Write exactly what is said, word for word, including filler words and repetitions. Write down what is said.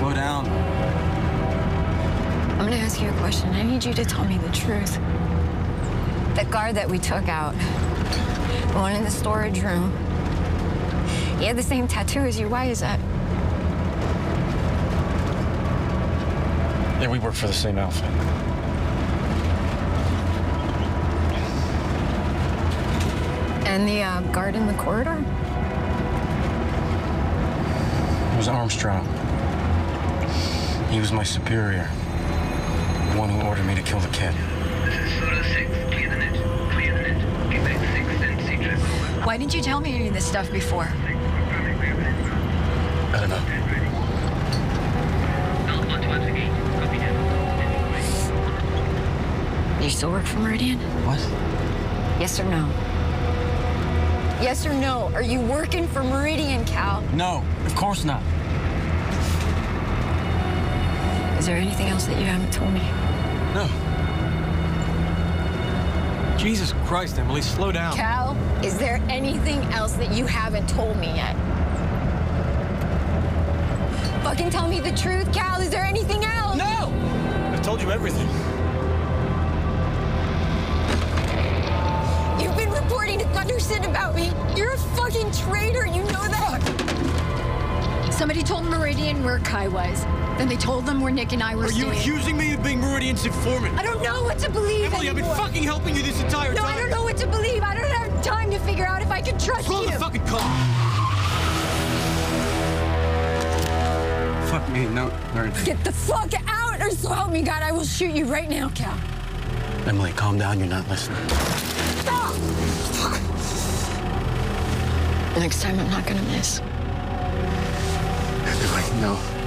slow down. I'm gonna ask you a question. I need you to tell me the truth. The guard that we took out, the one in the storage room, he had the same tattoo as you. Why is that? Yeah, we work for the same outfit. And the uh, guard in the corridor? It was Armstrong. He was my superior. The one who ordered me to kill the kid. This is Soda six. Clear the net. Clear the net. Quebec six and C trip over. Why didn't you tell me any of this stuff before? I don't know. Northbound towards the gate. Copy that. You still work for Meridian? What? Yes or no? Yes or no? Are you working for Meridian, Cal? No, of course not. Is there anything else that you haven't told me? No. Jesus Christ, Emily, slow down. Cal, is there anything else that you haven't told me yet? Fucking tell me the truth, Cal. Is there anything else? No! I've told you everything. You've been reporting to Thunderson about me. You're a fucking traitor. You know that. Somebody told Meridian where Kai was. Then they told them where Nick and I were Are you staying. accusing me of being Meridian's informant? I don't know what to believe Emily, I've been anymore. fucking helping you this entire No, time. I don't know what to believe. I don't have time to figure out if I can trust Call you. the fucking car. Fuck me, no. All right. Get the fuck out, or so help me God, I will shoot you right now, Cal. Emily, calm down. You're not listening. Stop! Next time, I'm not gonna miss. Emily, no.